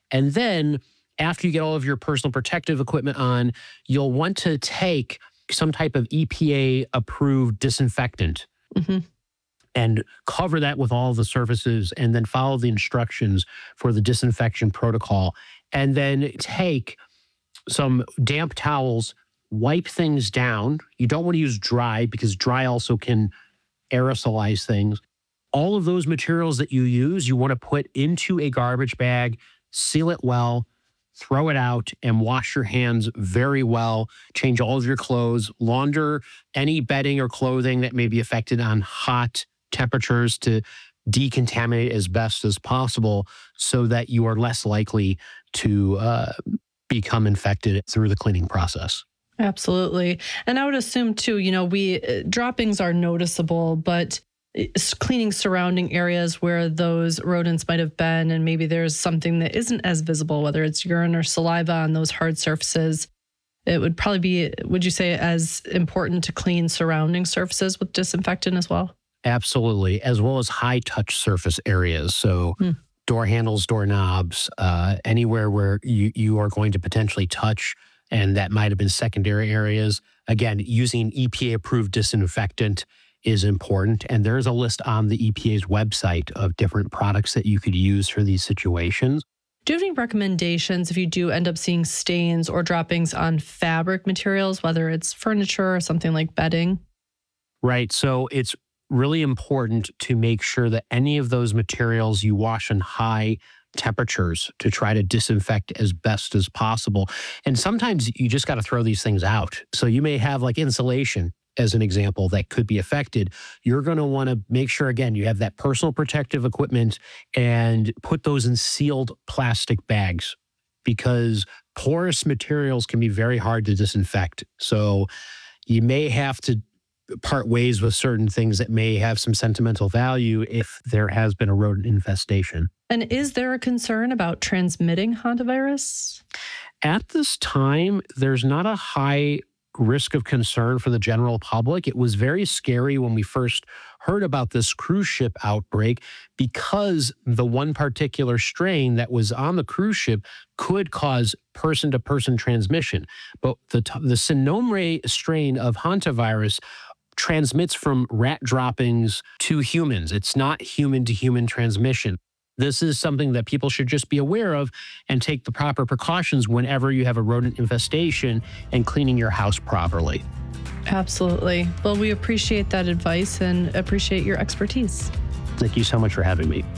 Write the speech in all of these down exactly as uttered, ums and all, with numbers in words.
And then after you get all of your personal protective equipment on, you'll want to take some type of E P A approved disinfectant Mm-hmm. and cover that with all the surfaces and then follow the instructions for the disinfection protocol. And then take some damp towels, wipe things down. You don't want to use dry because dry also can aerosolize things. All of those materials that you use, you want to put into a garbage bag, seal it well, throw it out, and wash your hands very well. Change all of your clothes, launder any bedding or clothing that may be affected on hot temperatures to decontaminate as best as possible so that you are less likely to uh, become infected through the cleaning process. Absolutely. And I would assume too, you know, we uh, droppings are noticeable, but it's cleaning surrounding areas where those rodents might have been, and maybe there's something that isn't as visible, whether it's urine or saliva on those hard surfaces. It would probably be, would you say, as important to clean surrounding surfaces with disinfectant as well? Absolutely, as well as high touch surface areas. So Hmm. door handles, doorknobs, uh, anywhere where you, you are going to potentially touch, and that might have been secondary areas. Again, using E P A approved disinfectant is important. And there's a list on the E P A's website of different products that you could use for these situations. Do you have any recommendations if you do end up seeing stains or droppings on fabric materials, whether it's furniture or something like bedding? Right. So it's really important to make sure that any of those materials you wash in high temperatures to try to disinfect as best as possible. And sometimes you just got to throw these things out. So you may have like insulation, as an example, that could be affected. You're going to want to make sure, again, you have that personal protective equipment and put those in sealed plastic bags, because porous materials can be very hard to disinfect. So you may have to part ways with certain things that may have some sentimental value if there has been a rodent infestation. And is there a concern about transmitting hantavirus? At this time, there's not a high risk of concern for the general public. It was very scary when we first heard about this cruise ship outbreak, because the one particular strain that was on the cruise ship could cause person-to-person transmission. But the, the Sinomre strain of hantavirus transmits from rat droppings to humans. It's not human-to-human transmission. This is something that people should just be aware of and take the proper precautions whenever you have a rodent infestation and cleaning your house properly. Absolutely. Well, we appreciate that advice and appreciate your expertise. Thank you so much for having me.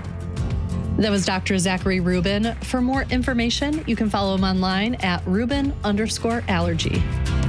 That was Doctor Zachary Rubin. For more information, you can follow him online at Rubin underscore allergy.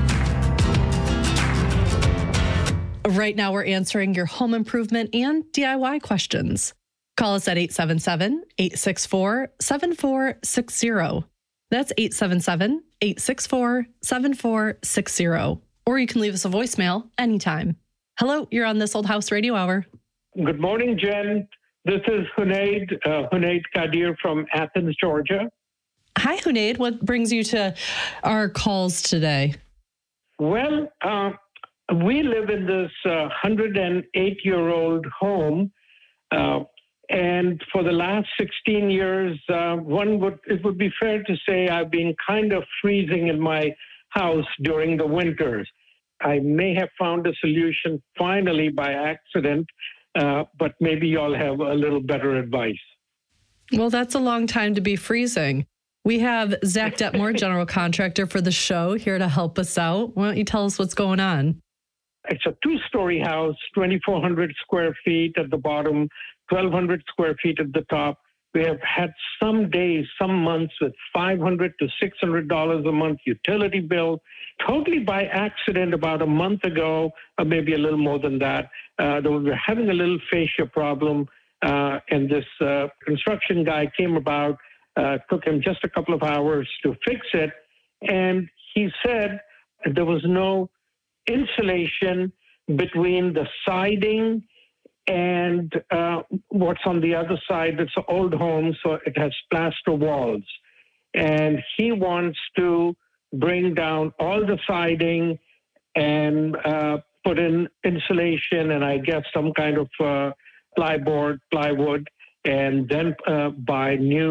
Right now, we're answering your home improvement and D I Y questions. Call us at eight seven seven, eight six four, seven four six zero. That's eight seven seven, eight six four, seven four six zero. Or you can leave us a voicemail anytime. Hello, you're on This Old House Radio Hour. Good morning, Jen. This is Hunaid, uh, Hunaid Kadir from Athens, Georgia. Hi, Hunaid. What brings you to our calls today? Well, uh, we live in this uh, one hundred eight-year-old home, uh, and for the last sixteen years, uh, one would it would be fair to say I've been kind of freezing in my house during the winters. I may have found a solution finally by accident, uh, but maybe y'all have a little better advice. Well, that's a long time to be freezing. We have Zach Detmore, general contractor for the show, here to help us out. Why don't you tell us what's going on? It's a two-story house, twenty-four hundred square feet at the bottom, twelve hundred square feet at the top. We have had some days, some months with five hundred to six hundred dollars a month utility bill. Totally by accident, about a month ago, or maybe a little more than that, uh, we were having a little fascia problem, uh, and this uh, construction guy came about. Uh, took him just a couple of hours to fix it, and he said there was no insulation between the siding and uh, what's on the other side. It's an old home, so it has plaster walls. And he wants to bring down all the siding and uh, put in insulation and I guess some kind of uh, plyboard, plywood, and then uh, buy new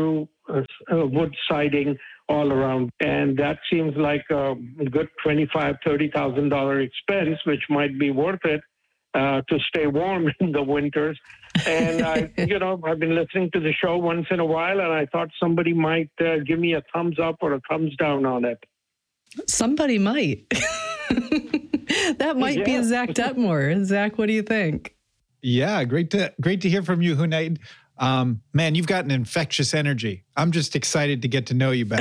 uh, uh, wood siding all around. And that seems like a good twenty-five thousand dollars, thirty thousand dollars expense, which might be worth it uh, to stay warm in the winters. And I, you know, I've been listening to the show once in a while, and I thought somebody might uh, give me a thumbs up or a thumbs down on it. Somebody might. That might Yeah. be Zach Detmore. Zach, what do you think? Yeah, great to great to hear from you, Junaid. Um, man, you've got an infectious energy. I'm just excited to get to know you better.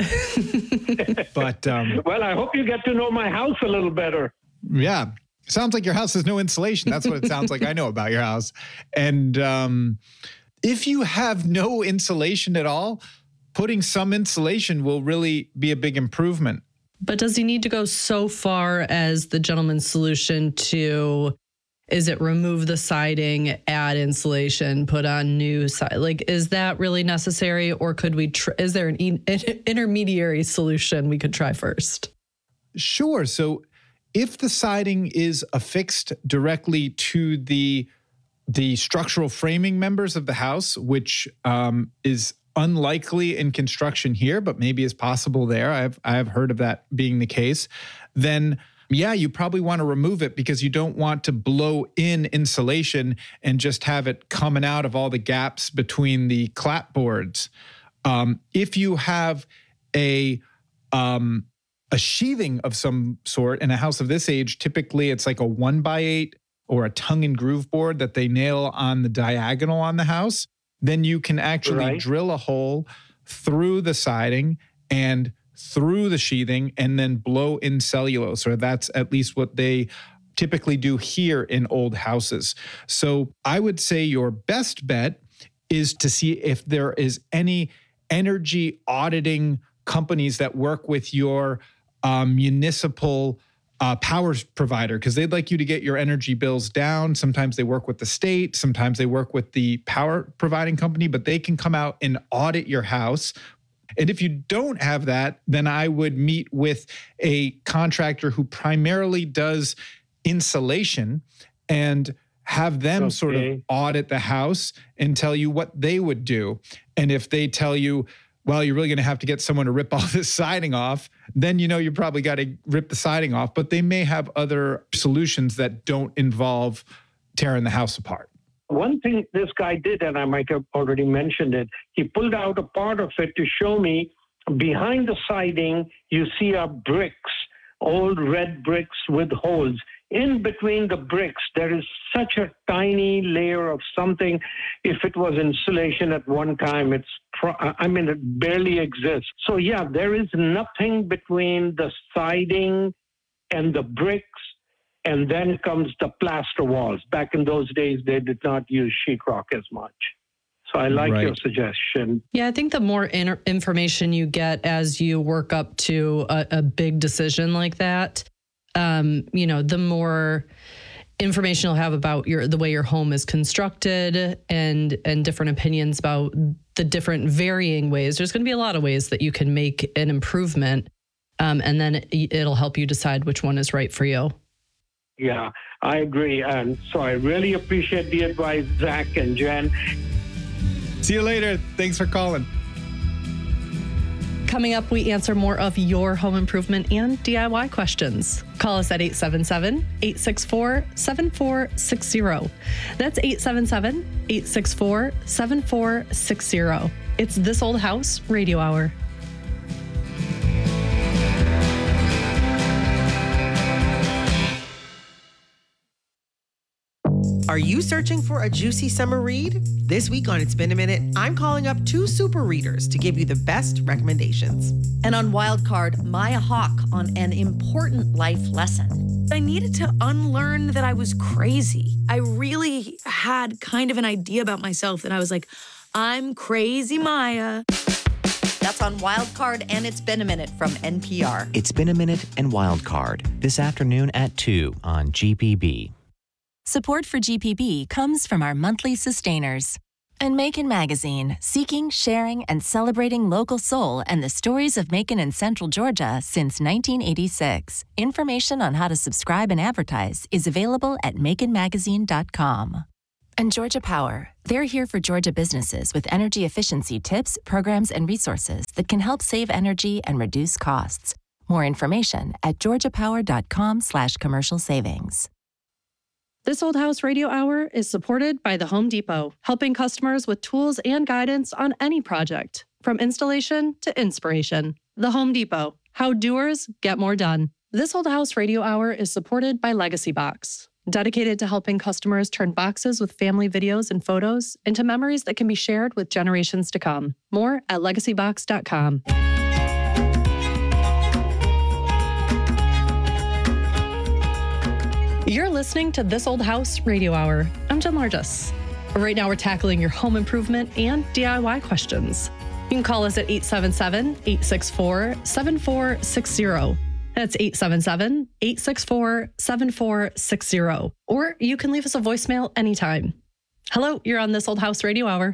But um, Well, I hope you get to know my house a little better. yeah, sounds like your house has no insulation. That's what it sounds like I know about your house. And um, if you have no insulation at all, putting some insulation will really be a big improvement. But does he need to go so far as the gentleman's solution to, is it remove the siding, add insulation, put on new side? Like, is that really necessary? Or could we, tr- is there an in- intermediary solution we could try first? Sure. So if the siding is affixed directly to the the structural framing members of the house, which um, is unlikely in construction here, but maybe is possible there. I've I have heard of that being the case. Then yeah, you probably want to remove it because you don't want to blow in insulation and just have it coming out of all the gaps between the clapboards. Um, if you have a um, a sheathing of some sort in a house of this age, typically it's like a one by eight or a tongue and groove board that they nail on the diagonal on the house. Then you can actually Right. drill a hole through the siding and through the sheathing and then blow in cellulose, or that's at least what they typically do here in old houses. So I would say your best bet is to see if there is any energy auditing companies that work with your um, municipal uh, power provider, because they'd like you to get your energy bills down. Sometimes they work with the state, sometimes they work with the power providing company, but they can come out and audit your house. And if you don't have that, then I would meet with a contractor who primarily does insulation and have them sort of Okay. audit the house and tell you what they would do. And if they tell you, well, you're really going to have to get someone to rip all this siding off, then you know you probably got to rip the siding off. But they may have other solutions that don't involve tearing the house apart. One thing this guy did, and I might have already mentioned it, he pulled out a part of it to show me behind the siding, you see are bricks, old red bricks with holes. In between the bricks, there is such a tiny layer of something. If it was insulation at one time, it's, pro- I mean, it barely exists. So yeah, there is nothing between the siding and the bricks. And then comes the plaster walls. Back in those days, they did not use sheetrock as much. So I like Right. your suggestion. Yeah, I think the more in- information you get as you work up to a, a big decision like that, um, you know, the more information you'll have about your the way your home is constructed and and different opinions about the different varying ways. There's going to be a lot of ways that you can make an improvement, um, and then it, it'll help you decide which one is right for you. Yeah, I agree. And so I really appreciate the advice, Zach and Jen. See you later. Thanks for calling. Coming up, we answer more of your home improvement and D I Y questions. Call us at eight seven seven, eight six four, seven four six zero. That's eight seven seven, eight six four, seven four six zero. It's This Old House Radio Hour. Are you searching for a juicy summer read? This week on It's Been a Minute, I'm calling up two super readers to give you the best recommendations. And on Wildcard, Maya Hawk on an important life lesson. I needed to unlearn that I was crazy. I really had kind of an idea about myself that I was like, I'm crazy Maya. That's on Wildcard and It's Been a Minute from N P R. It's Been a Minute and Wildcard this afternoon at two on G P B. Support for G P B comes from our monthly sustainers. And Macon Magazine, seeking, sharing, and celebrating local soul and the stories of Macon and Central Georgia since nineteen eighty-six. Information on how to subscribe and advertise is available at macon magazine dot com. And Georgia Power. They're here for Georgia businesses with energy efficiency tips, programs, and resources that can help save energy and reduce costs. More information at georgiapower.com slash commercial savings. This Old House Radio Hour is supported by the Home Depot, helping customers with tools and guidance on any project, from installation to inspiration. The Home Depot, how doers get more done. This Old House Radio Hour is supported by Legacy Box, dedicated to helping customers turn boxes with family videos and photos into memories that can be shared with generations to come. More at legacy box dot com. You're listening to This Old House Radio Hour. I'm Jen Largis. Right now, we're tackling your home improvement and D I Y questions. You can call us at eight seven seven, eight six four, seven four six zero. That's eight seven seven, eight six four, seven four six zero. Or you can leave us a voicemail anytime. Hello, you're on This Old House Radio Hour.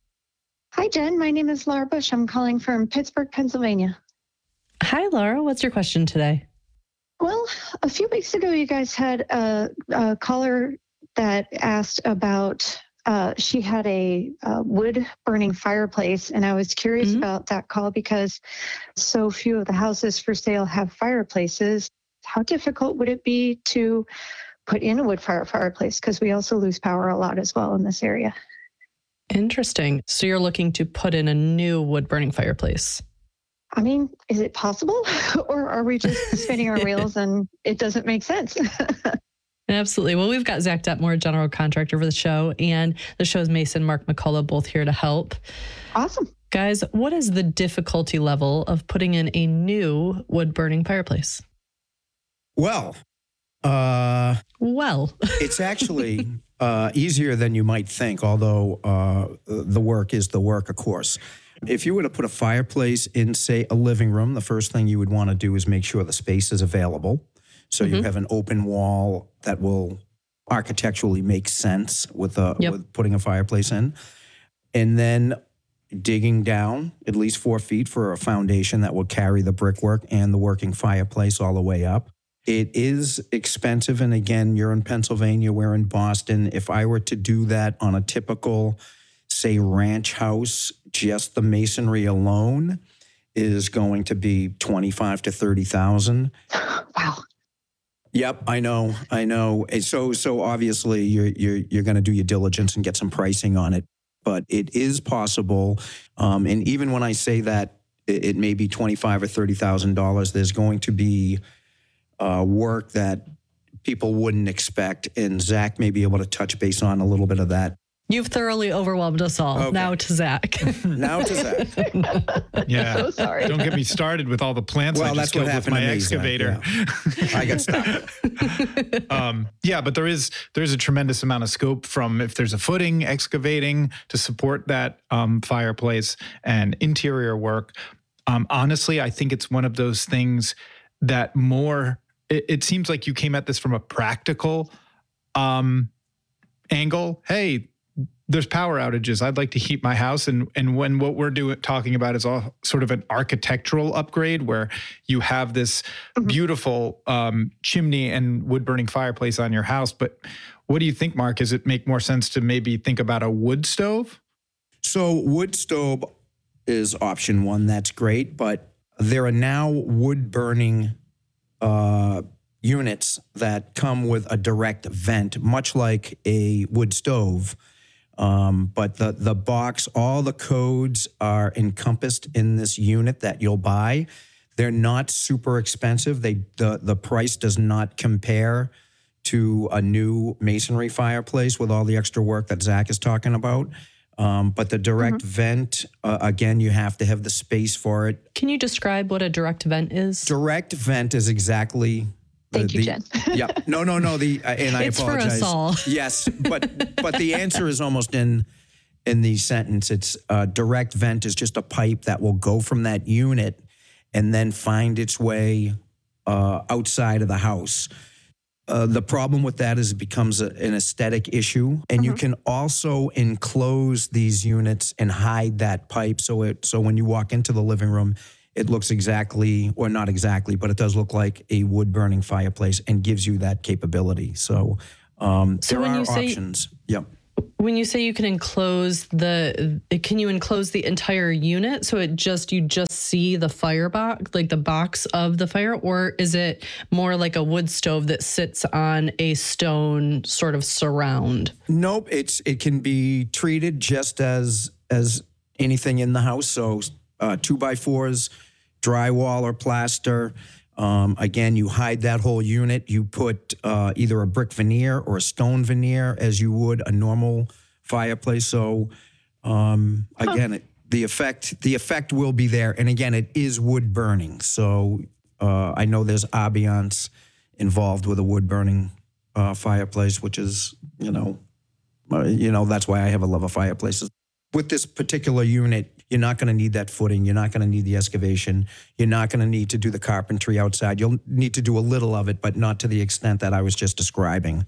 Hi, Jen. My name is Laura Bush. I'm calling from Pittsburgh, Pennsylvania. Hi, Laura. What's your question today? Well, a few weeks ago, you guys had a, a caller that asked about, uh, she had a, a wood burning fireplace. And I was curious mm-hmm. about that call because so few of the houses for sale have fireplaces. How difficult would it be to put in a wood fire fireplace? Because we also lose power a lot as well in this area. Interesting. So you're looking to put in a new wood burning fireplace? I mean, is it possible? Or are we just spinning our wheels and it doesn't make sense? Absolutely. Well, we've got Zach Detmore, general contractor for the show, and the show's Mason Mark McCullough, both here to help. Awesome. Guys, what is the difficulty level of putting in a new wood burning fireplace? Well, uh, well, it's actually uh, easier than you might think, although uh, the work is the work, of course. If you were to put a fireplace in, say, a living room, the first thing you would want to do is make sure the space is available. So mm-hmm. you have an open wall that will architecturally make sense with, a, yep. with putting a fireplace in. And then digging down at least four feet for a foundation that will carry the brickwork and the working fireplace all the way up. It is expensive. And again, you're in Pennsylvania, we're in Boston. If I were to do that on a typical, say, ranch house, just the masonry alone is going to be twenty-five to thirty thousand. Wow. Yep, I know, I know. And so, so obviously, you're you're you're going to do your diligence and get some pricing on it. But it is possible, um, and even when I say that it, it may be twenty-five or thirty thousand dollars, there's going to be uh, work that people wouldn't expect, and Zach may be able to touch base on a little bit of that. You've thoroughly overwhelmed us all. Okay. Now to Zach. Now to Zach. Yeah. So sorry. Don't get me started with all the plants well, I just that's what killed with happened my to me, excavator. Zach, yeah. I got stuck. um, yeah, but there is there's a tremendous amount of scope from if there's a footing excavating to support that um, fireplace and interior work. Um, honestly, I think it's one of those things that more, it, it seems like you came at this from a practical um, angle. Hey, there's power outages. I'd like to heat my house. And and when what we're doing talking about is all sort of an architectural upgrade where you have this mm-hmm. beautiful um, chimney and wood burning fireplace on your house. But what do you think, Mark? Does it make more sense to maybe think about a wood stove? So wood stove is option one. That's great. But there are now wood burning uh, units that come with a direct vent, much like a wood stove. Um, but the, the box, all the codes are encompassed in this unit that you'll buy. They're not super expensive. They the, the price does not compare to a new masonry fireplace with all the extra work that Zach is talking about. Um, but the direct mm-hmm. vent, uh, again, you have to have the space for it. Can you describe what a direct vent is? Direct vent is exactly... Thank the, you, Jen. Yeah, no, no, no. The uh, and I it's apologize. It's for us all. Yes, but but the answer is almost in in the sentence. It's uh, direct vent is just a pipe that will go from that unit and then find its way uh, outside of the house. Uh, the problem with that is it becomes a, an aesthetic issue, and mm-hmm. you can also enclose these units and hide that pipe. So it so when you walk into the living room, it looks exactly, or not exactly, but it does look like a wood-burning fireplace and gives you that capability. So, um, so there when are you say, options. Yep. When you say you can enclose the, can you enclose the entire unit so it just, you just see the fire box, like the box of the fire, or is it more like a wood stove that sits on a stone sort of surround? Nope, it's it can be treated just as as anything in the house. So uh, two by fours, drywall or plaster. Um, again, you hide that whole unit. You put uh, either a brick veneer or a stone veneer as you would a normal fireplace. So um, again, it, the effect the effect will be there. And again, it is wood burning. So uh, I know there's ambiance involved with a wood burning uh, fireplace, which is, you know, uh, you know that's why I have a love of fireplaces. With this particular unit, you're not going to need that footing. You're not going to need the excavation. You're not going to need to do the carpentry outside. You'll need to do a little of it, but not to the extent that I was just describing.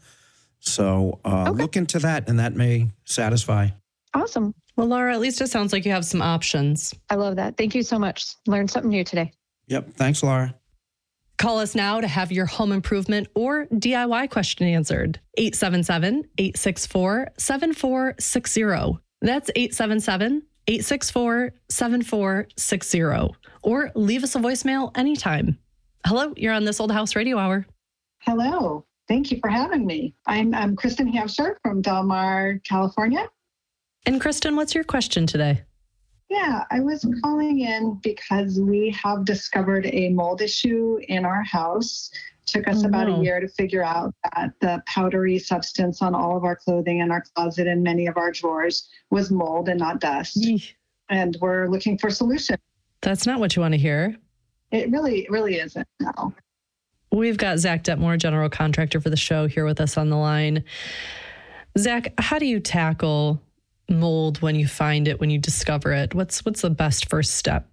So uh, Okay. look into that, and that may satisfy. Awesome. Well, Laura, at least it sounds like you have some options. I love that. Thank you so much. Learned something new today. Yep. Thanks, Laura. Call us now to have your home improvement or D I Y question answered. eight seven seven, eight six four, seven four six zero. That's eight seven seven, eight six four, seven four six zero. Or leave us a voicemail anytime. Hello, you're on This Old House Radio Hour. Hello. Thank you for having me. I'm, I'm Kristen Hampshire from Del Mar, California. And Kristen, what's your question today? Yeah, I was calling in because we have discovered a mold issue in our house. Took us Oh, about no. a year to figure out that the powdery substance on all of our clothing in our closet and many of our drawers was mold and not dust. Yeesh. And we're looking for solutions. That's not what you want to hear. It really, really isn't. No. We've got Zach Detmore, general contractor for the show, here with us on the line. Zach, how do you tackle mold when you find it, when you discover it? What's what's the best first step?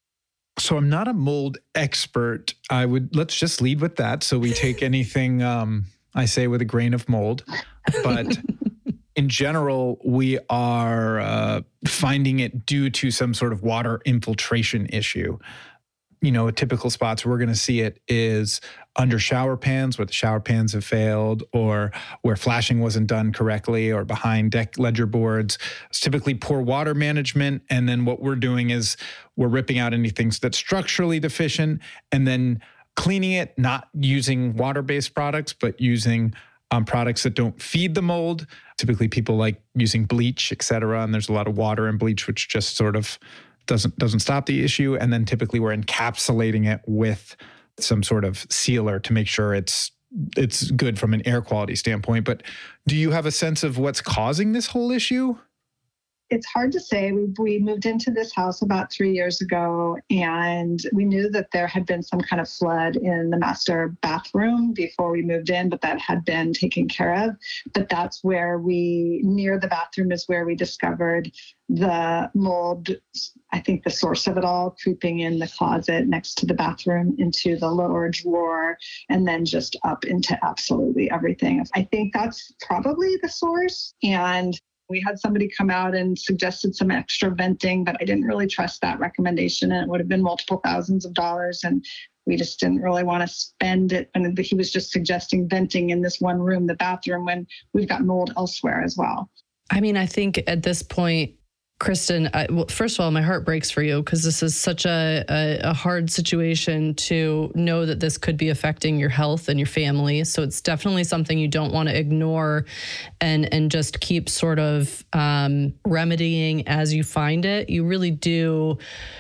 So I'm not a mold expert. I would, let's just lead with that. So we take anything um, I say with a grain of mold. But in general, we are uh, finding it due to some sort of water infiltration issue. You know, typical spots we're going to see it is under shower pans where the shower pans have failed, or where flashing wasn't done correctly, or behind deck ledger boards. It's typically poor water management. And then what we're doing is we're ripping out anything that's structurally deficient and then cleaning it, not using water-based products, but using um, products that don't feed the mold. Typically people like using bleach, et cetera. And there's a lot of water in bleach, which just sort of doesn't doesn't stop the issue. And then typically we're encapsulating it with some sort of sealer to make sure it's it's good from an air quality standpoint. But do you have a sense of what's causing this whole issue? It's hard to say. We, we moved into this house about three years ago, and we knew that there had been some kind of flood in the master bathroom before we moved in, but that had been taken care of. But that's where we, near the bathroom is where we discovered the mold, I think the source of it all, creeping in the closet next to the bathroom into the lower drawer, and then just up into absolutely everything. I think that's probably the source. And we had somebody come out and suggested some extra venting, but I didn't really trust that recommendation. And it would have been multiple thousands of dollars. And we just didn't really want to spend it. And he was just suggesting venting in this one room, the bathroom, when we've got mold elsewhere as well. I mean, I think at this point, Kristen, I, well, first of all, my heart breaks for you because this is such a, a, a hard situation to know that this could be affecting your health and your family. So it's definitely something you don't want to ignore and, and just keep sort of um, remedying as you find it. You really do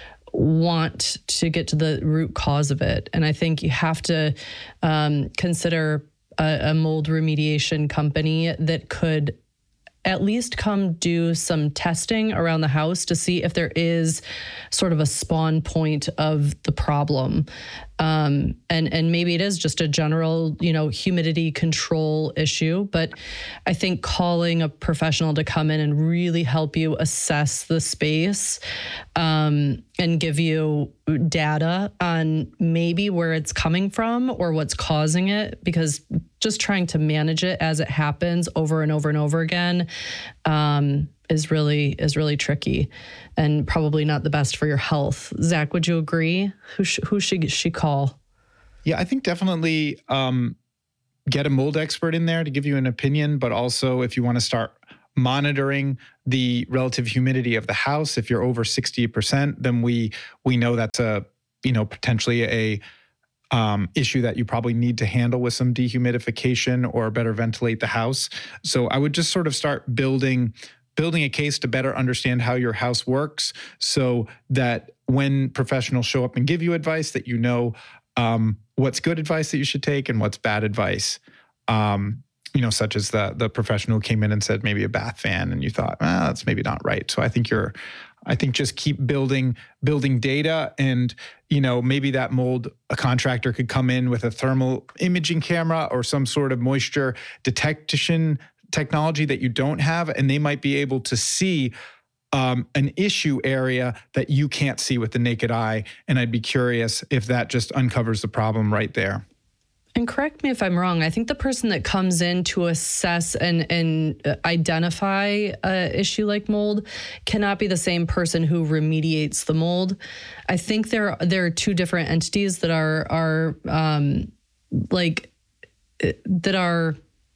want to get to the root cause of it. And I think you have to um, consider a, a mold remediation company that could at least come do some testing around the house to see if there is sort of a spawn point of the problem. Um, and, and maybe it is just a general, you know, humidity control issue, but I think calling a professional to come in and really help you assess the space um, and give you data on maybe where it's coming from or what's causing it, because just trying to manage it as it happens over and over and over again um, is really is really tricky and probably not the best for your health. Zach, would you agree? Who sh- who should she call? Yeah, I think definitely um, get a mold expert in there to give you an opinion. But also, if you want to start monitoring the relative humidity of the house. If you're over sixty percent, then we we know that's a, you know, potentially a um, issue that you probably need to handle with some dehumidification or better ventilate the house. So I would just sort of start building building a case to better understand how your house works, so that when professionals show up and give you advice, that you know um, what's good advice that you should take and what's bad advice. Um, you know, such as the the professional who came in and said maybe a bath fan, and you thought, well, that's maybe not right. So I think you're, I think just keep building building data, and you know, maybe that mold, a contractor could come in with a thermal imaging camera or some sort of moisture detection technology that you don't have, and they might be able to see um, an issue area that you can't see with the naked eye. And I'd be curious if that just uncovers the problem right there. And correct me if I'm wrong. I think the person that comes in to assess and, and identify an issue like mold cannot be the same person who remediates the mold. I think there there are two different entities that are are um, like that are.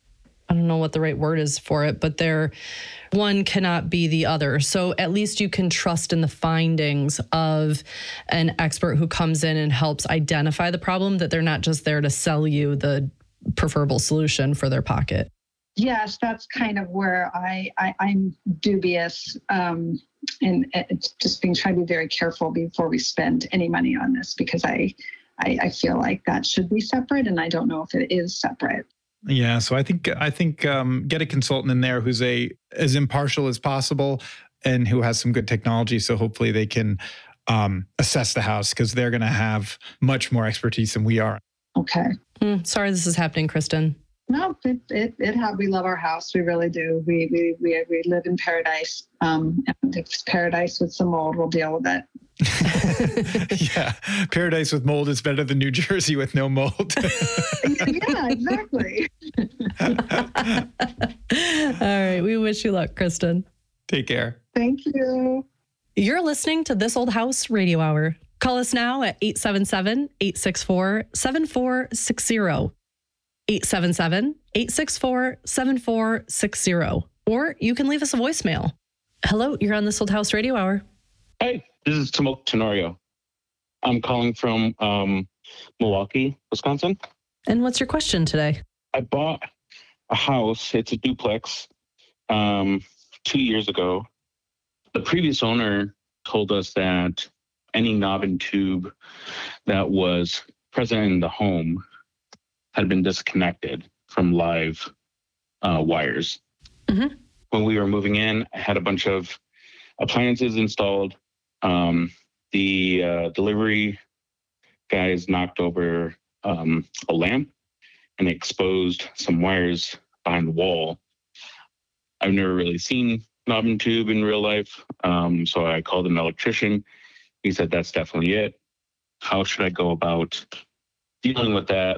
I don't know what the right word is for it, but they're one cannot be the other. So at least you can trust in the findings of an expert who comes in and helps identify the problem, that they're not just there to sell you the preferable solution for their pocket. Yes, that's kind of where I, I, I'm dubious. Um, and it's just being trying to be very careful before we spend any money on this, because I, I, I feel like that should be separate, and I don't know if it is separate. Yeah, so I think I think um, get a consultant in there who's a as impartial as possible and who has some good technology. So hopefully they can um, assess the house, because they're going to have much more expertise than we are. Okay. Mm, sorry, this is happening, Kristen. No, it it, it have, we love our house. We really do. We we we we live in paradise. Um, and if it's paradise with some mold, we'll deal with it. Yeah, paradise with mold is better than New Jersey with no mold. Yeah, exactly. All right, we wish you luck, Kristen. Take care. Thank you. You're listening to This Old House Radio Hour. Call us now at eight seven seven, eight six four, seven four six zero. eight seven seven, eight six four, seven four six zero. Or you can leave us a voicemail. Hello, you're on This Old House Radio Hour. Hey, this is Timo Tenorio. I'm calling from um, Milwaukee, Wisconsin. And what's your question today? I bought a house. It's a duplex um, two years ago. The previous owner told us that any knob and tube that was present in the home had been disconnected from live uh, wires. Mm-hmm. When we were moving in, I had a bunch of appliances installed. Um, the uh, delivery guys knocked over um, a lamp and exposed some wires behind the wall. I've never really seen knob and tube in real life, um, so I called an electrician. He said that's definitely it. How should I go about dealing with that?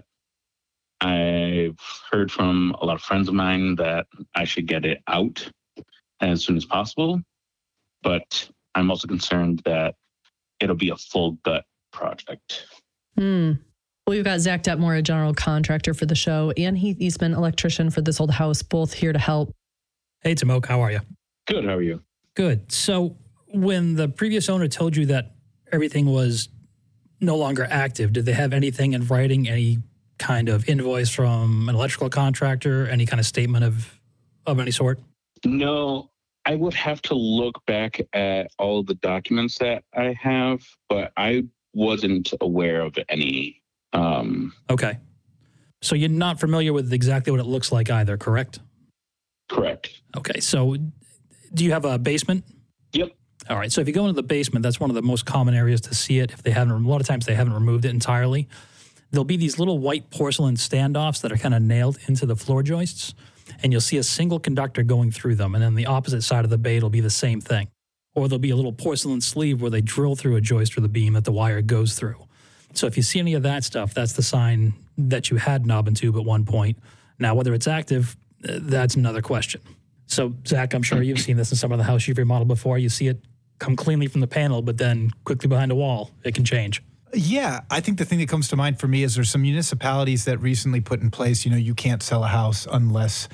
I've heard from a lot of friends of mine that I should get it out as soon as possible, but I'm also concerned that it'll be a full gut project. Hmm. Well, we've got Zach Detmore, a general contractor for the show, and Heath Eastman, electrician for This Old House, both here to help. Hey, Timok, how are you? Good, how are you? Good. So when the previous owner told you that everything was no longer active, did they have anything in writing, any kind of invoice from an electrical contractor, any kind of statement of, of any sort? No, I would have to look back at all the documents that I have, but I wasn't aware of any. Um, okay. So you're not familiar with exactly what it looks like either, correct? Correct. Okay. So do you have a basement? Yep. All right. So if you go into the basement, that's one of the most common areas to see it. If they haven't, a lot of times they haven't removed it entirely. There'll be these little white porcelain standoffs that are kind of nailed into the floor joists, and you'll see a single conductor going through them. And then the opposite side of the bay, it'll be the same thing. Or there'll be a little porcelain sleeve where they drill through a joist or the beam that the wire goes through. So if you see any of that stuff, that's the sign that you had knob and tube at one point. Now, whether it's active, that's another question. So, Zach, I'm sure you've seen this in some of the house you've remodeled before. You see it come cleanly from the panel, but then quickly behind a wall, it can change. Yeah, I think the thing that comes to mind for me is there's some municipalities that recently put in place, you know, you can't sell a house unless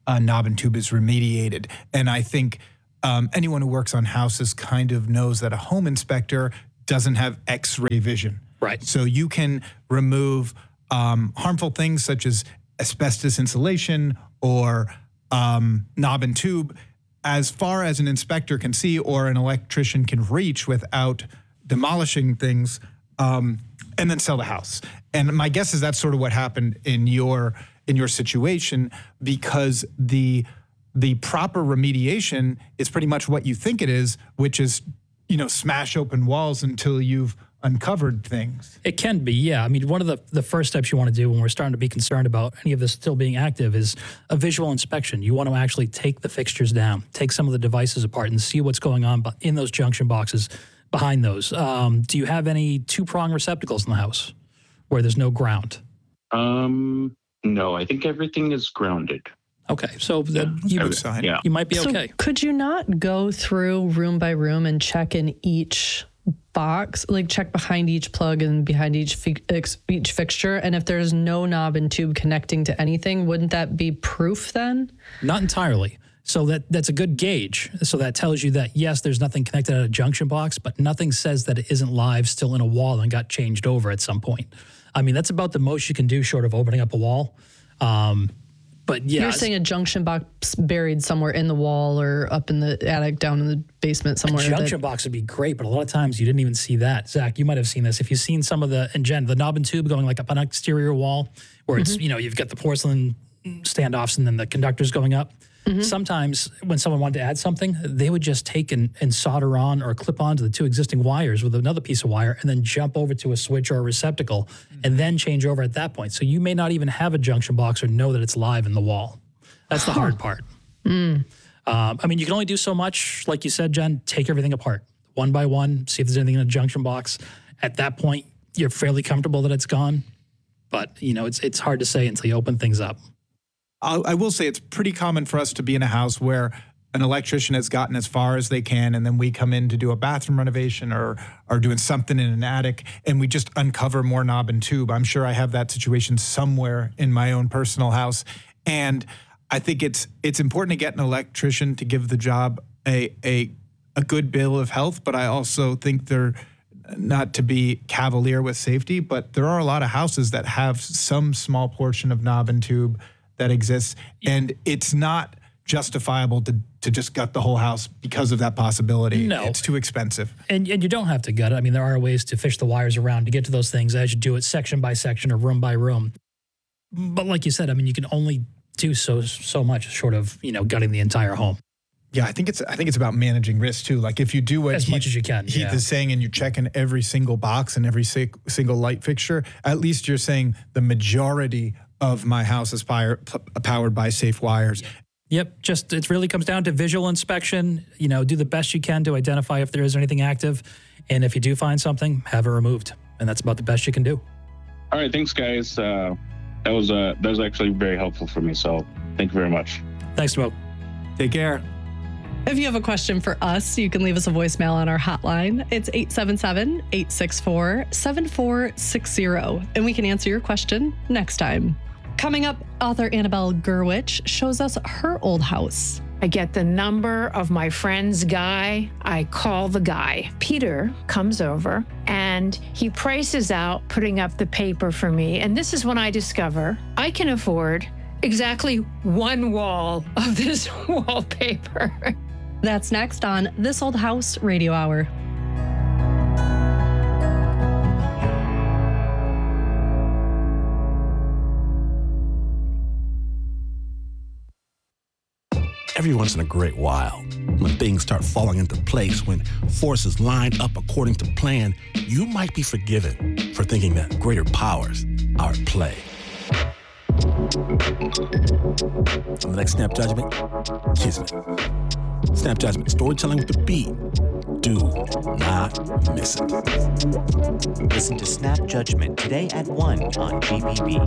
uh, knob and tube is remediated. And I think um, anyone who works on houses kind of knows that a home inspector doesn't have X-ray vision. Right. So you can remove um, harmful things such as asbestos insulation or um, knob and tube as far as an inspector can see or an electrician can reach without demolishing things, um, and then sell the house. And my guess is that's sort of what happened in your in your situation, because the the proper remediation is pretty much what you think it is, which is, you know, smash open walls until you've uncovered things. It can be, yeah. I mean, one of the, the first steps you want to do when we're starting to be concerned about any of this still being active is a visual inspection. You want to actually take the fixtures down, take some of the devices apart and see what's going on in those junction boxes behind those. Um, do you have any two-prong receptacles in the house where there's no ground? Um, no, I think everything is grounded. Okay, so the, you, Every- yeah. you might be So okay. could you not go through room by room and check in each box, like check behind each plug and behind each fi- ex- each fixture? And if there's no knob and tube connecting to anything, wouldn't that be proof then? Not entirely. So that that's a good gauge. So that tells you that, yes, there's nothing connected at a junction box, but nothing says that it isn't live still in a wall and got changed over at some point. I mean, that's about the most you can do short of opening up a wall. Um, but yeah. You're saying a junction box buried somewhere in the wall or up in the attic, down in the basement somewhere. A junction that, box would be great, but a lot of times you didn't even see that. Zach, you might have seen this. If you've seen some of the, and Jen, the knob and tube going like up an exterior wall where it's, Mhm. you know, you've got the porcelain standoffs and then the conductors going up. Mhm. Sometimes when someone wanted to add something, they would just take and, and solder on or clip onto the two existing wires with another piece of wire and then jump over to a switch or a receptacle and then change over at that point. So you may not even have a junction box or know that it's live in the wall. That's the hard part. Mm. Um, I mean, you can only do so much. Like you said, Jen, take everything apart one by one, see if there's anything in a junction box. At that point, you're fairly comfortable that it's gone. But, you know, it's it's hard to say until you open things up. I, I will say it's pretty common for us to be in a house where an electrician has gotten as far as they can, and then we come in to do a bathroom renovation or or doing something in an attic, and we just uncover more knob and tube. I'm sure I have that situation somewhere in my own personal house. And I think it's it's important to get an electrician to give the job a a a good bill of health, but I also think they're not to be cavalier with safety, but there are a lot of houses that have some small portion of knob and tube that exists, and it's not justifiable to to just gut the whole house because of that possibility. No. It's too expensive. And, and you don't have to gut it. I mean, there are ways to fish the wires around to get to those things as you do it section by section or room by room. But like you said, I mean, you can only do so so much short of, you know, gutting the entire home. Yeah, I think it's I think it's about managing risk too. Like if you do what As Heath, much as you can, Heath yeah. is saying, and you're checking every single box and every si- single light fixture, at least you're saying the majority of my house is fire, p- powered by safe wires. Yep, just it really comes down to visual inspection. You know, do the best you can to identify if there is anything active. And if you do find something, have it removed. And that's about the best you can do. All right, thanks, guys. Uh, that was uh, that was actually very helpful for me. So thank you very much. Thanks, Smoke. Take care. If you have a question for us, you can leave us a voicemail on our hotline. It's eight seven seven, eight six four, seven four six zero, and we can answer your question next time. Coming up, author Annabelle Gurwitch shows us her old house. I get the number of my friend's guy. I call the guy. Peter comes over and he prices out putting up the paper for me. And this is when I discover I can afford exactly one wall of this wallpaper. That's next on This Old House Radio Hour. Every once in a great while, when things start falling into place, when forces line up according to plan, you might be forgiven for thinking that greater powers are at play. On the next Snap Judgment, Kismet. Snap Judgment, storytelling with the beat. Do not miss it. Listen to Snap Judgment today at one on G P B.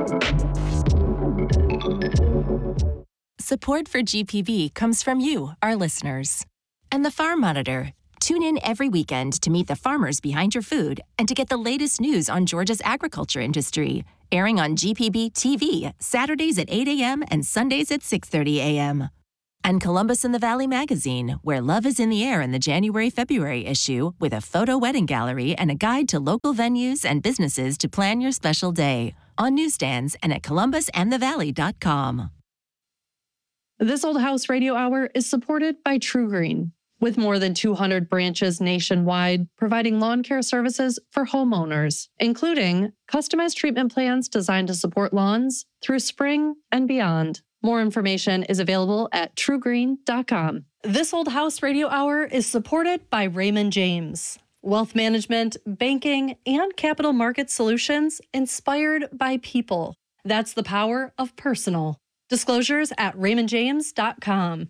Support for G P B comes from you, our listeners. And the Farm Monitor. Tune in every weekend to meet the farmers behind your food and to get the latest news on Georgia's agriculture industry, airing on G P B T V Saturdays at eight a.m. and Sundays at six thirty a.m. And Columbus in the Valley magazine, where love is in the air in the January-February issue with a photo wedding gallery and a guide to local venues and businesses to plan your special day. On newsstands and at columbus and the valley dot com. This Old House Radio Hour is supported by True Green, with more than two hundred branches nationwide providing lawn care services for homeowners, including customized treatment plans designed to support lawns through spring and beyond. More information is available at true green dot com. This Old House Radio Hour is supported by Raymond James. Wealth management, banking, and capital market solutions inspired by people. That's the power of personal. Disclosures at raymond james dot com.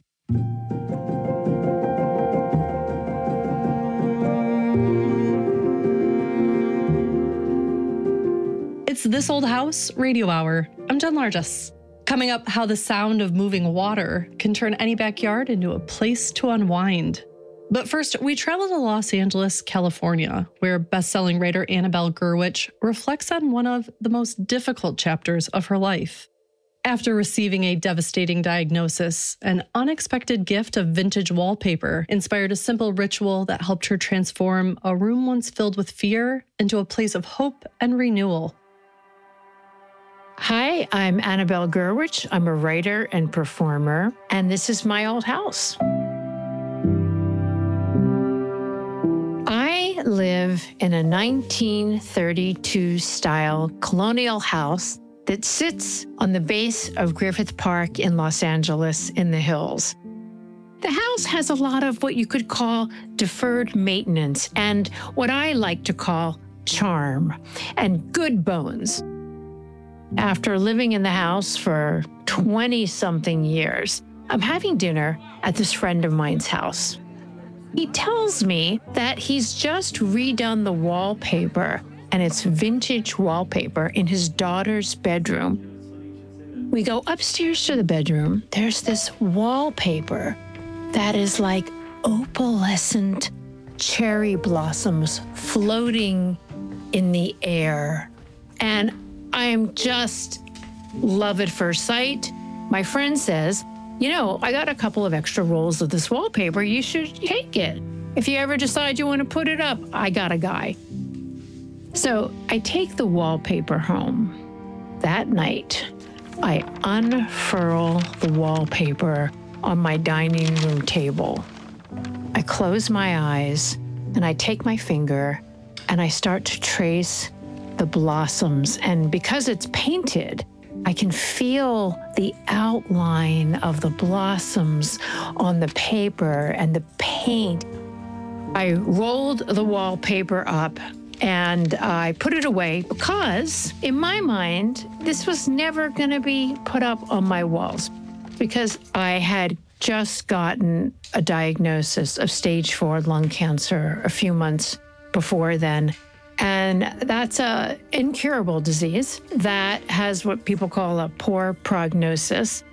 It's This Old House Radio Hour. I'm Jen Largess. Coming up, how the sound of moving water can turn any backyard into a place to unwind. But first, we travel to Los Angeles, California, where best-selling writer Annabelle Gurwitch reflects on one of the most difficult chapters of her life. After receiving a devastating diagnosis, an unexpected gift of vintage wallpaper inspired a simple ritual that helped her transform a room once filled with fear into a place of hope and renewal. Hi, I'm Annabelle Gurwitch. I'm a writer and performer, and this is my old house. I live in a nineteen thirty-two style colonial house that sits on the base of Griffith Park in Los Angeles in the hills. The house has a lot of what you could call deferred maintenance and what I like to call charm and good bones. After living in the house for twenty-something years, I'm having dinner at this friend of mine's house. He tells me that he's just redone the wallpaper, and it's vintage wallpaper in his daughter's bedroom. We go upstairs to the bedroom. There's this wallpaper that is like opalescent cherry blossoms floating in the air. And I'm just love at first sight. My friend says, you know, I got a couple of extra rolls of this wallpaper. You should take it. If you ever decide you want to put it up, I got a guy. So I take the wallpaper home. That night, I unfurl the wallpaper on my dining room table. I close my eyes and I take my finger and I start to trace the blossoms. And because it's painted, I can feel the outline of the blossoms on the paper and the paint. I rolled the wallpaper up and I put it away because in my mind, this was never going to be put up on my walls because I had just gotten a diagnosis of stage four lung cancer a few months before then. And that's an incurable disease that has what people call a poor prognosis.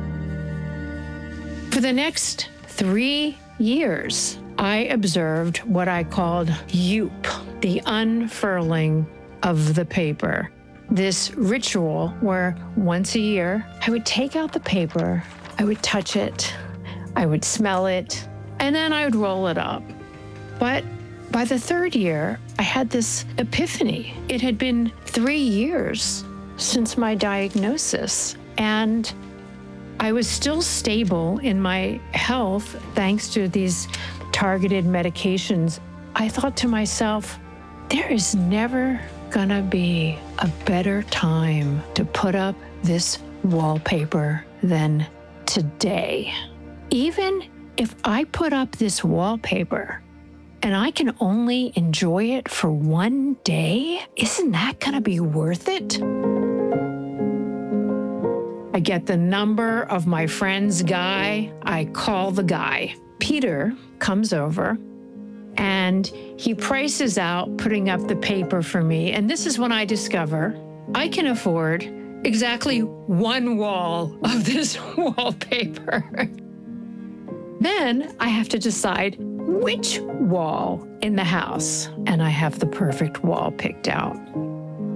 For the next three years, I observed what I called Yoop, the unfurling of the paper. This ritual where once a year, I would take out the paper, I would touch it, I would smell it, and then I would roll it up. But by the third year, I had this epiphany. It had been three years since my diagnosis, and I was still stable in my health thanks to these targeted medications. I thought to myself, there is never gonna be a better time to put up this wallpaper than today. Even if I put up this wallpaper and I can only enjoy it for one day, isn't that gonna be worth it? I get the number of my friend's guy. I call the guy. Peter comes over and he prices out putting up the paper for me. And this is when I discover I can afford exactly one wall of this wallpaper. Then I have to decide which wall in the house, and I have the perfect wall picked out.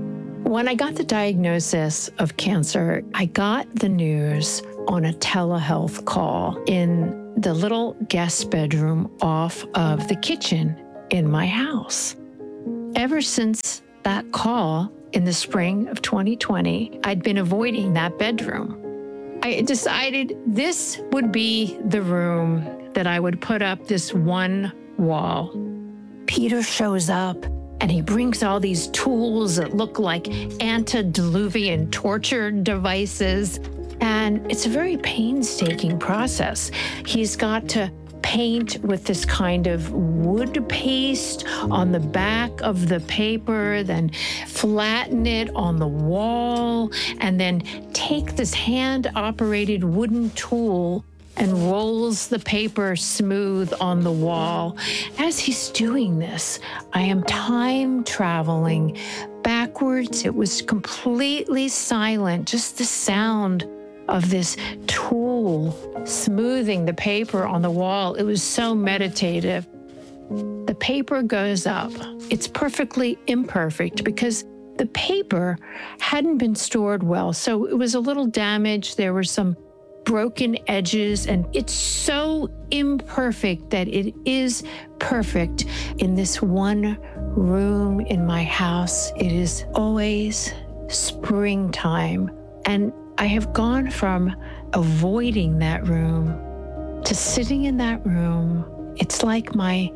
When I got the diagnosis of cancer, I got the news on a telehealth call in the little guest bedroom off of the kitchen in my house. Ever since that call in the spring of twenty twenty, I'd been avoiding that bedroom. I decided this would be the room that I would put up this one wall. Peter shows up and he brings all these tools that look like antediluvian torture devices. And it's a very painstaking process. He's got to paint with this kind of wood paste on the back of the paper, then flatten it on the wall, and then take this hand-operated wooden tool and rolls the paper smooth on the wall. As he's doing this, I am time traveling backwards. It was completely silent, just the sound of this tool smoothing the paper on the wall. It was so meditative. The paper goes up. It's perfectly imperfect because the paper hadn't been stored well, so it was a little damaged. There were some broken edges, and it's so imperfect that it is perfect in this one room in my house. It is always springtime, and I have gone from avoiding that room to sitting in that room. It's like my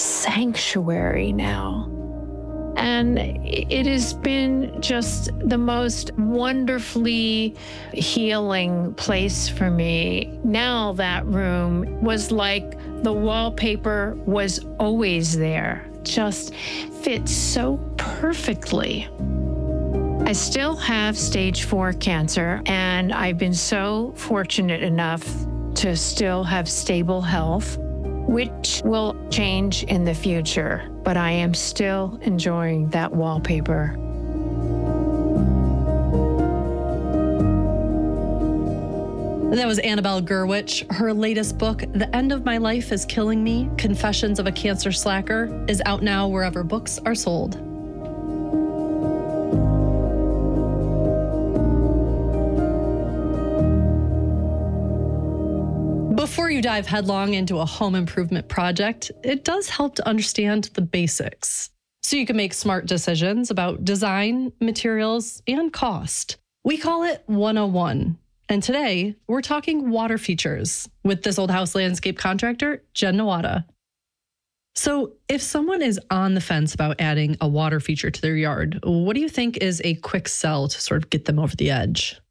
sanctuary now. And it has been just the most wonderfully healing place for me. Now that room was like the wallpaper was always there, just fits so perfectly. I still have stage four cancer, and I've been so fortunate enough to still have stable health, which will change in the future, but I am still enjoying that wallpaper. That was Annabelle Gurwitch. Her latest book, The End of My Life is Killing Me, Confessions of a Cancer Slacker, is out now wherever books are sold. Before you dive headlong into a home improvement project, it does help to understand the basics so you can make smart decisions about design, materials, and cost. We call it one oh one. And today, we're talking water features with this old house landscape contractor, Jen Nawada. So if someone is on the fence about adding a water feature to their yard, what do you think is a quick sell to sort of get them over the edge?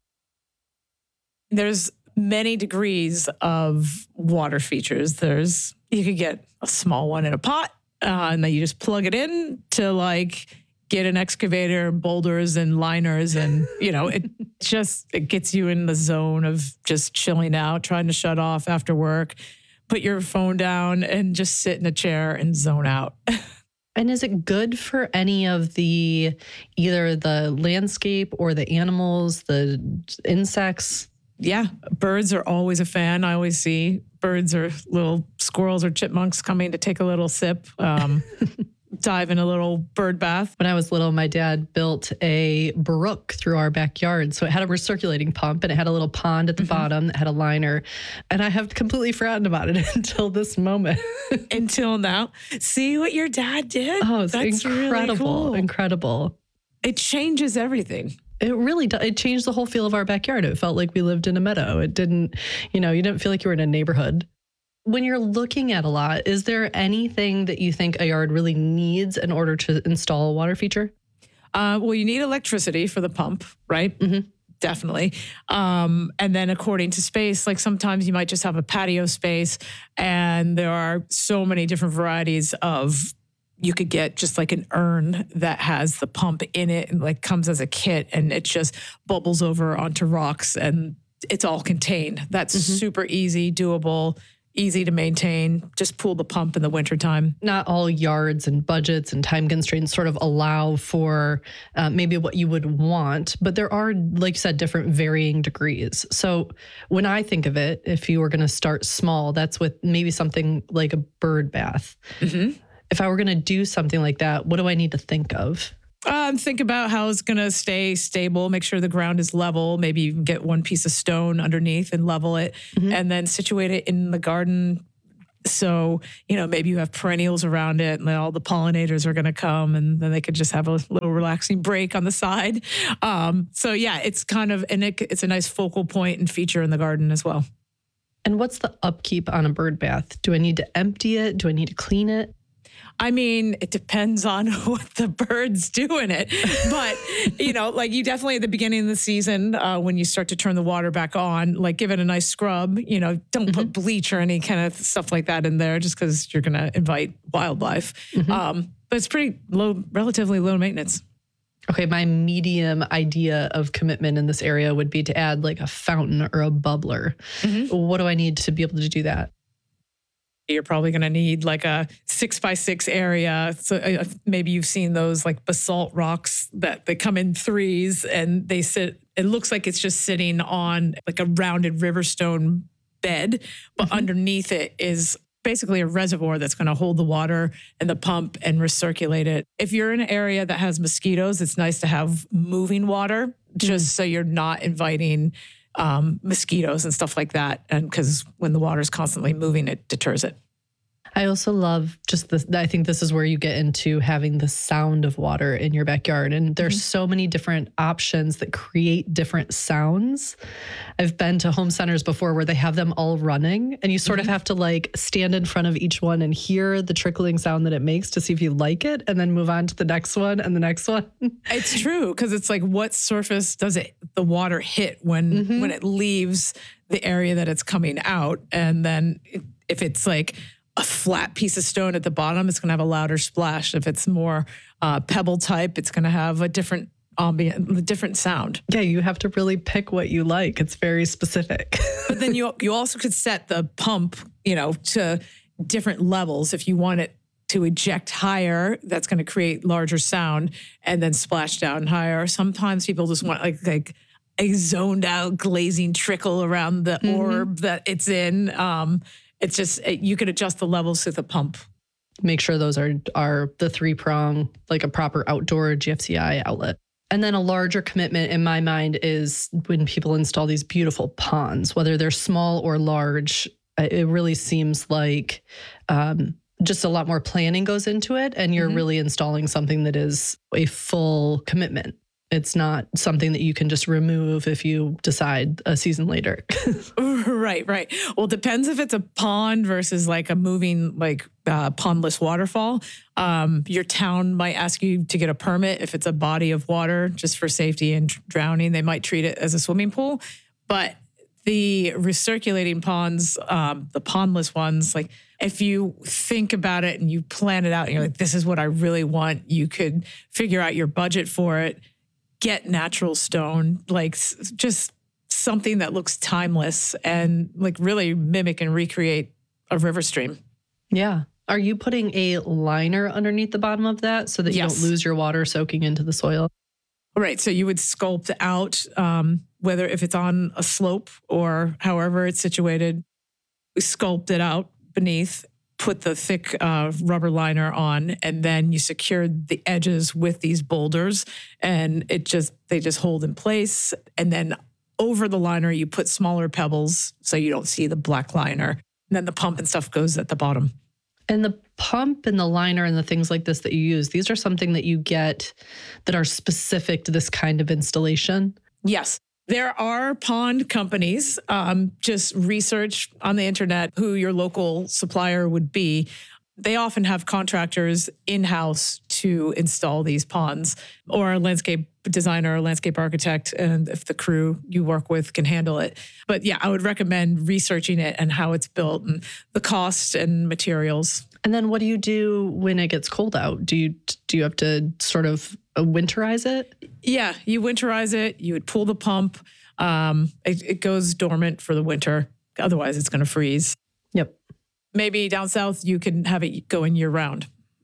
There's many degrees of water features. There's, you could get a small one in a pot, uh, and then you just plug it in to like get an excavator, boulders and liners. And, you know, it just, it gets you in the zone of just chilling out, trying to shut off after work, put your phone down and just sit in a chair and zone out. And is it good for any of the, either the landscape or the animals, the insects? Yeah, birds are always a fan. I always see birds or little squirrels or chipmunks coming to take a little sip, um, dive in a little bird bath. When I was little, my dad built a brook through our backyard. So it had a recirculating pump and it had a little pond at the mm-hmm. bottom that had a liner. And I have completely forgotten about it until this moment. Until now. See what your dad did? Oh, it's That's incredible. Really cool. Incredible. It changes everything. It really does. It changed the whole feel of our backyard. It felt like we lived in a meadow. It didn't, you know, you didn't feel like you were in a neighborhood. When you're looking at a lot, is there anything that you think a yard really needs in order to install a water feature? Uh, well, you need electricity for the pump, right? Mm-hmm. Definitely. Um, and then according to space, like sometimes you might just have a patio space, and there are so many different varieties of, you could get just like an urn that has the pump in it and like comes as a kit, and it just bubbles over onto rocks and it's all contained. That's mm-hmm. super easy, doable, easy to maintain. Just pull the pump in the wintertime. Not all yards and budgets and time constraints sort of allow for uh, maybe what you would want, but there are, like you said, different varying degrees. So when I think of it, if you were going to start small, that's with maybe something like a bird bath. Mm-hmm. If I were going to do something like that, what do I need to think of? Um, think about how it's going to stay stable. Make sure the ground is level. Maybe you can get one piece of stone underneath and level it, mm-hmm. and then situate it in the garden. So, you know, maybe you have perennials around it and then all the pollinators are going to come and then they could just have a little relaxing break on the side. Um, so, yeah, it's kind of, and it, it's a nice focal point and feature in the garden as well. And what's the upkeep on a bird bath? Do I need to empty it? Do I need to clean it? I mean, it depends on what the birds do in it. But, you know, like you definitely at the beginning of the season, uh, when you start to turn the water back on, like give it a nice scrub, you know, don't mm-hmm. put bleach or any kind of stuff like that in there just because you're going to invite wildlife. Mm-hmm. Um, but it's pretty low, relatively low maintenance. Okay, my medium idea of commitment in this area would be to add like a fountain or a bubbler. Mm-hmm. What do I need to be able to do that? You're probably going to need like a six by six area. So uh, maybe you've seen those like basalt rocks that they come in threes and they sit, it looks like it's just sitting on like a rounded riverstone bed, but mm-hmm. underneath it is basically a reservoir that's going to hold the water and the pump and recirculate it. If you're in an area that has mosquitoes, it's nice to have moving water just mm-hmm. so you're not inviting um, mosquitoes and stuff like that. And because when the water is constantly moving, it deters it. I also love just the, I think this is where you get into having the sound of water in your backyard. And there's mm-hmm. so many different options that create different sounds. I've been to home centers before where they have them all running and you sort mm-hmm. of have to like stand in front of each one and hear the trickling sound that it makes to see if you like it and then move on to the next one and the next one. It's true. Cause it's like, what surface does it, the water hit when, mm-hmm. when it leaves the area that it's coming out? And then if it's like a flat piece of stone at the bottom, it's going to have a louder splash. If it's more uh, pebble type, it's going to have a different ambient, a different sound. Yeah, you have to really pick what you like. It's very specific. But then you you also could set the pump, you know, to different levels. If you want it to eject higher, that's going to create larger sound, and then splash down higher. Sometimes people just want like like a zoned out glazing trickle around the mm-hmm. orb that it's in. Um, It's just, you could adjust the levels to the pump. Make sure those are are the three prong, like a proper outdoor G F C I outlet. And then a larger commitment in my mind is when people install these beautiful ponds, whether they're small or large, it really seems like um, just a lot more planning goes into it. And you're mm-hmm. really installing something that is a full commitment. It's not something that you can just remove if you decide a season later. Right, right. Well, it depends if it's a pond versus like a moving, like uh, pondless waterfall. Um, your town might ask you to get a permit if it's a body of water just for safety and drowning. They might treat it as a swimming pool. But the recirculating ponds, um, the pondless ones, like if you think about it and you plan it out and you're like, this is what I really want, you could figure out your budget for it. Get natural stone, like just something that looks timeless and like really mimic and recreate a river stream. Yeah. Are you putting a liner underneath the bottom of that so that you yes. don't lose your water soaking into the soil? Right. So you would sculpt out, um, whether if it's on a slope or however it's situated, we sculpt it out beneath, put the thick uh, rubber liner on, and then you secured the edges with these boulders, and it just they just hold in place. And then over the liner, you put smaller pebbles so you don't see the black liner. And then the pump and stuff goes at the bottom. And the pump and the liner and the things like this that you use, these are something that you get that are specific to this kind of installation? Yes. There are pond companies, um, just research on the internet who your local supplier would be. They often have contractors in-house to install these ponds, or a landscape designer or landscape architect, and if the crew you work with can handle it. But yeah, I would recommend researching it and how it's built and the cost and materials. And then what do you do when it gets cold out? Do you do you have to sort of winterize it? Yeah, you winterize it. You would pull the pump. Um, it, it goes dormant for the winter. Otherwise, it's going to freeze. Yep. Maybe down south, you can have it going year round.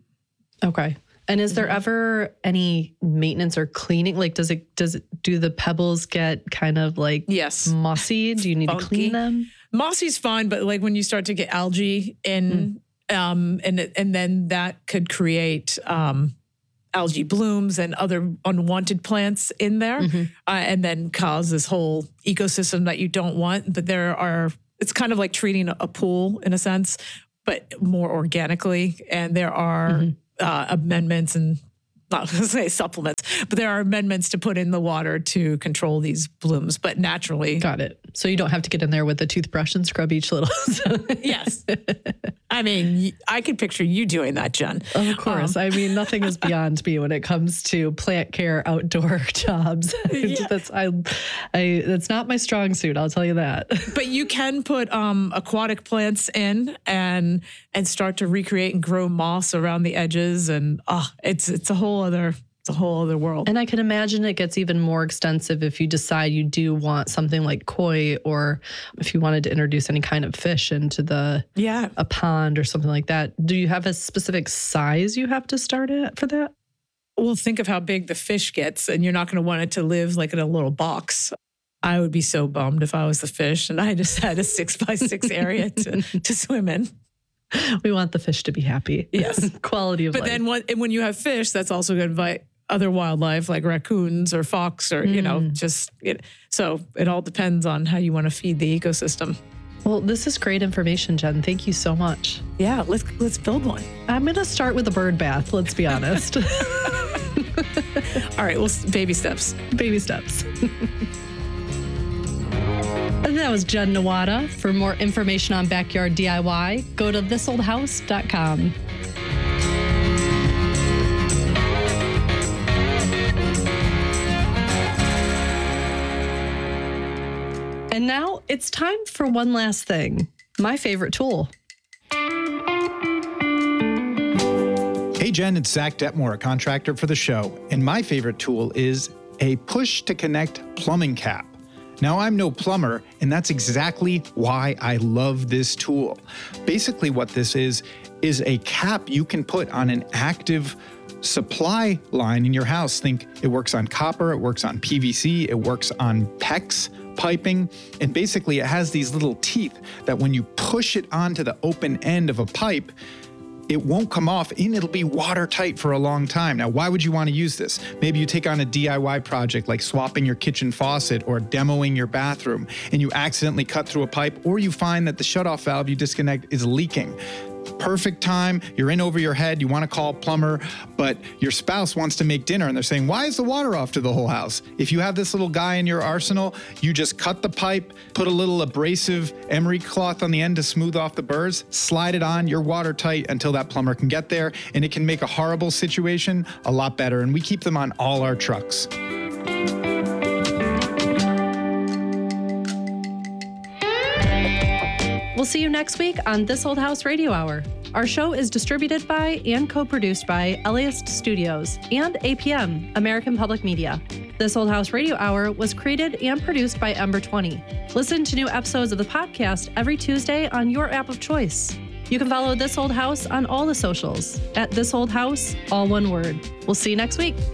Okay. And is there ever any maintenance or cleaning? Like, does it, does it, do the pebbles get kind of like yes. mossy? Do you need Funky. to clean them? Mossy's fine, but like when you start to get algae in, mm. um, and, and then that could create, um, algae blooms and other unwanted plants in there, Mm-hmm. uh, and then cause this whole ecosystem that you don't want. But there are, it's kind of like treating a pool in a sense, but more organically. And there are Mm-hmm. uh, amendments and not to say supplements, but there are amendments to put in the water to control these blooms, but naturally. Got it. So you don't have to get in there with a toothbrush and scrub each little. Yes. I mean, I could picture you doing that, Jen. Of course. Um, I mean, nothing is beyond me when it comes to plant care outdoor jobs. Yeah. That's I, I. That's not my strong suit. I'll tell you that. But you can put um, aquatic plants in and and start to recreate and grow moss around the edges, and oh, it's it's a whole other it's a whole other world. And I can imagine it gets even more extensive if you decide you do want something like koi, or if you wanted to introduce any kind of fish into the yeah a pond or something like that. Do you have a specific size you have to start at for that? Well, think of how big the fish gets, and you're not going to want it to live like in a little box. I would be so bummed if I was the fish and I just had a six by six area to, to swim in. We want the fish to be happy. Yes. Quality of but life. But then when, and when you have fish, that's also going to invite other wildlife like raccoons or fox or, mm. you know, just, it, so it all depends on how you want to feed the ecosystem. Well, this is great information, Jen. Thank you so much. Yeah, let's let's build one. I'm going to start with a bird bath, let's be honest. All right, well, baby steps. Baby steps. And that was Jen Nawada. For more information on backyard D I Y, go to this old house dot com. And now it's time for one last thing. My favorite tool. Hey, Jen, it's Zach Detmore, a contractor for the show. And my favorite tool is a push to connect plumbing cap. Now, I'm no plumber, and that's exactly why I love this tool. Basically, what this is, is a cap you can put on an active supply line in your house. Think it works on copper, it works on P V C, it works on PEX piping, and basically it has these little teeth that when you push it onto the open end of a pipe, it won't come off and it'll be watertight for a long time. Now, why would you want to use this? Maybe you take on a D I Y project like swapping your kitchen faucet or demoing your bathroom, and you accidentally cut through a pipe, or you find that the shutoff valve you disconnect is leaking. Perfect time, you're in over your head, you want to call a plumber, but your spouse wants to make dinner and they're saying, why is the water off to the whole house? If you have this little guy in your arsenal, you just cut the pipe, put a little abrasive emery cloth on the end to smooth off the burrs, slide it on, you're watertight until that plumber can get there, and it can make a horrible situation a lot better. And we keep them on all our trucks. We'll see you next week on This Old House Radio Hour. Our show is distributed by and co-produced by Eliast Studios and A P M, American Public Media. This Old House Radio Hour was created and produced by Ember twenty. Listen to new episodes of the podcast every Tuesday on your app of choice. You can follow This Old House on all the socials at This Old House, all one word. We'll see you next week.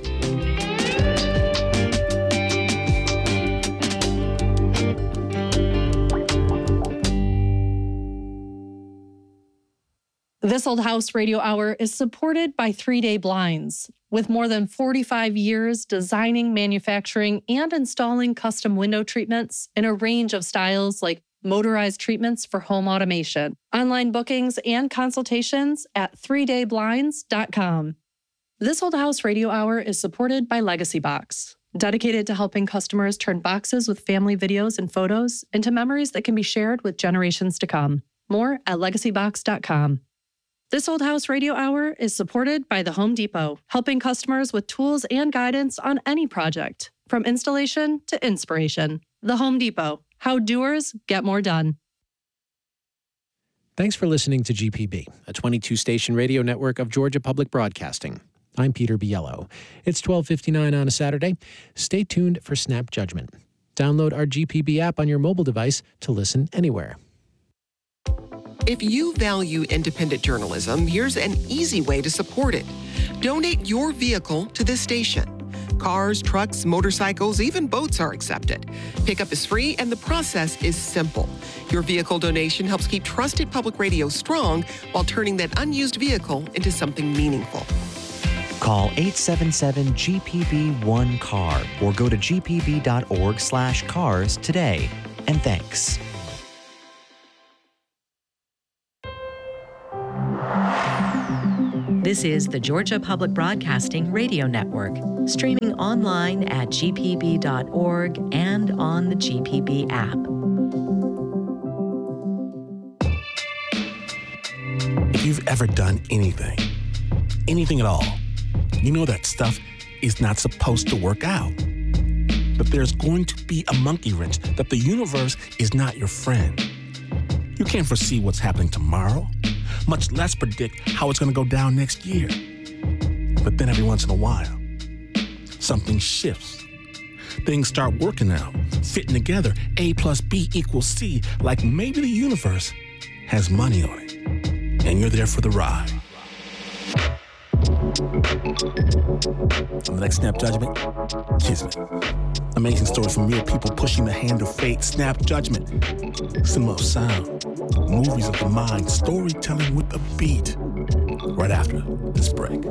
This Old House Radio Hour is supported by Three Day Blinds. With more than forty-five years designing, manufacturing, and installing custom window treatments in a range of styles like motorized treatments for home automation. Online bookings and consultations at three day blinds dot com. This Old House Radio Hour is supported by Legacy Box, dedicated to helping customers turn boxes with family videos and photos into memories that can be shared with generations to come. More at legacy box dot com. This Old House Radio Hour is supported by The Home Depot, helping customers with tools and guidance on any project, from installation to inspiration. The Home Depot, how doers get more done. Thanks for listening to G P B, a twenty-two station radio network of Georgia Public Broadcasting. I'm Peter Biello. It's twelve fifty-nine on a Saturday. Stay tuned for Snap Judgment. Download our G P B app on your mobile device to listen anywhere. If you value independent journalism, here's an easy way to support it. Donate your vehicle to this station. Cars, trucks, motorcycles, even boats are accepted. Pickup is free and the process is simple. Your vehicle donation helps keep trusted public radio strong while turning that unused vehicle into something meaningful. Call eight seven seven G P B one C A R or go to g p b dot org slash cars today. And thanks. This is the Georgia Public Broadcasting Radio Network, streaming online at g p b dot org and on the G P B app. If you've ever done anything, anything at all, you know that stuff is not supposed to work out. But there's going to be a monkey wrench that the universe is not your friend. You can't foresee what's happening tomorrow, much less predict how it's going to go down next year. But then every once in a while, something shifts. Things start working out, fitting together. A plus B equals C, like maybe the universe has money on it. And you're there for the ride. On the next Snap Judgment, Kismet. Amazing stories from real people pushing the hand of fate. Snap Judgment, cinema of sound, movies of the mind, storytelling with a beat. Right after this break.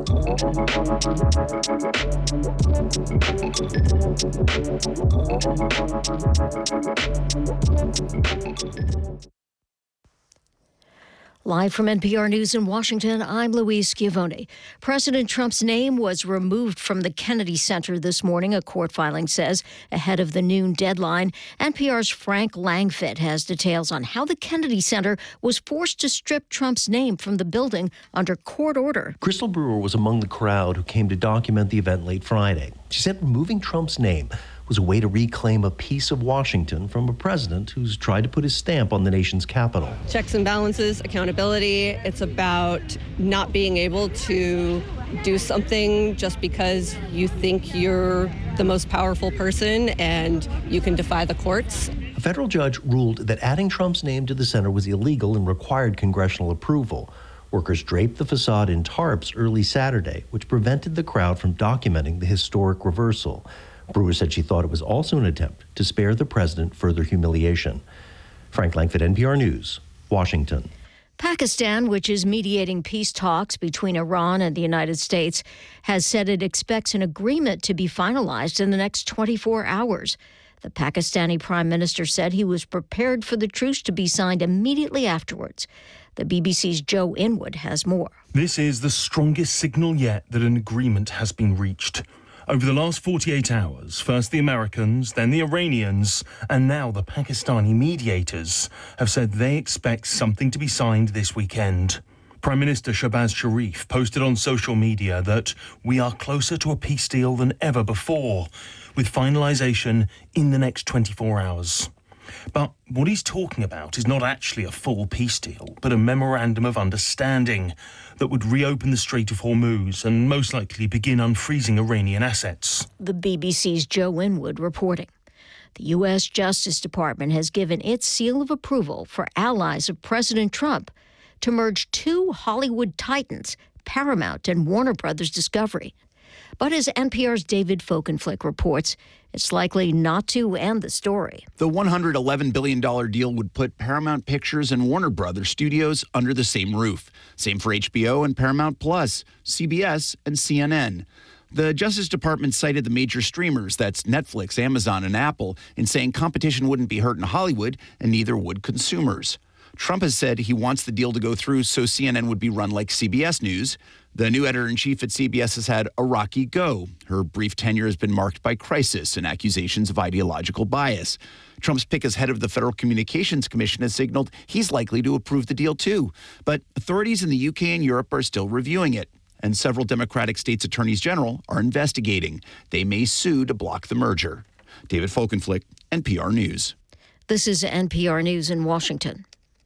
Live from N P R News in Washington, I'm Louise Schiavone. President Trump's name was removed from the Kennedy Center this morning, a court filing says, ahead of the noon deadline. N P R's Frank Langfitt has details on how the Kennedy Center was forced to strip Trump's name from the building under court order. Crystal Brewer was among the crowd who came to document the event late Friday. She said removing Trump's name was a way to reclaim a piece of Washington from a president who's tried to put his stamp on the nation's capital. Checks and balances, accountability. It's about not being able to do something just because you think you're the most powerful person and you can defy the courts. A federal judge ruled that adding Trump's name to the center was illegal and required congressional approval. Workers draped the facade in tarps early Saturday, which prevented the crowd from documenting the historic reversal. Brewer said she thought it was also an attempt to spare the president further humiliation. Frank Langfitt, N P R News, Washington. Pakistan, which is mediating peace talks between Iran and the United States, has said it expects an agreement to be finalized in the next twenty-four hours. The Pakistani prime minister said he was prepared for the truce to be signed immediately afterwards. The B B C's Joe Inwood has more. This is the strongest signal yet that an agreement has been reached. Over the last forty-eight hours, first the Americans, then the Iranians, and now the Pakistani mediators have said they expect something to be signed this weekend. Prime Minister Shahbaz Sharif posted on social media that we are closer to a peace deal than ever before, with finalization in the next twenty-four hours. But what he's talking about is not actually a full peace deal, but a memorandum of understanding that would reopen the Strait of Hormuz and most likely begin unfreezing Iranian assets. The B B C's Joe Inwood reporting. The U S Justice Department has given its seal of approval for allies of President Trump to merge two Hollywood titans, Paramount and Warner Brothers Discovery. But as N P R's David Folkenflik reports, it's likely not to end the story. The one hundred eleven billion dollars deal would put Paramount Pictures and Warner Brothers Studios under the same roof. Same for H B O and Paramount Plus, C B S and C N N. The Justice Department cited the major streamers, that's Netflix, Amazon, and Apple, in saying competition wouldn't be hurt in Hollywood, and neither would consumers. Trump has said he wants the deal to go through so C N N would be run like C B S News. The new editor-in-chief at C B S has had a rocky go. Her brief tenure has been marked by crisis and accusations of ideological bias. Trump's pick as head of the Federal Communications Commission has signaled he's likely to approve the deal too. But authorities in the U K and Europe are still reviewing it. And several Democratic states' attorneys general are investigating. They may sue to block the merger. David Folkenflik, N P R News. This is N P R News in Washington.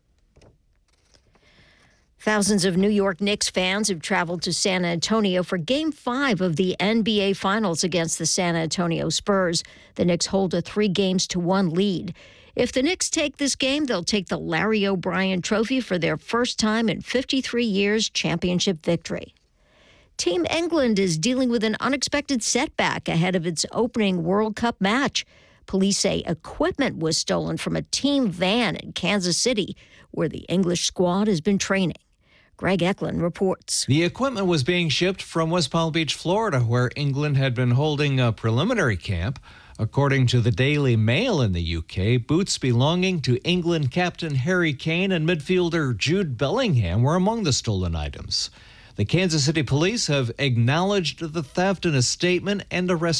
Thousands of New York Knicks fans have traveled to San Antonio for Game five of the N B A Finals against the San Antonio Spurs. The Knicks hold a three games to one lead. If the Knicks take this game, they'll take the Larry O'Brien Trophy for their first time in fifty-three years championship victory. Team England is dealing with an unexpected setback ahead of its opening World Cup match. Police say equipment was stolen from a team van in Kansas City, where the English squad has been training. Greg Eklund reports. The equipment was being shipped from West Palm Beach, Florida, where England had been holding a preliminary camp. According to the Daily Mail in the U K, boots belonging to England captain Harry Kane and midfielder Jude Bellingham were among the stolen items. The Kansas City police have acknowledged the theft in a statement and arrested